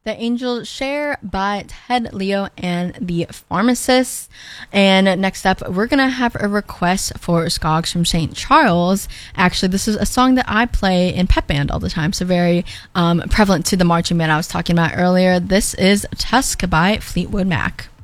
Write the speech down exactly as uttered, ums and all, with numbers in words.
The Angels Share by Ted Leo and the Pharmacists. And next up, we're going to have a request for Skogs from Saint Charles. Actually, this is a song that I play in pep band all the time, so very um, prevalent to the marching band I was talking about earlier. This is Tusk by Fleetwood Mac.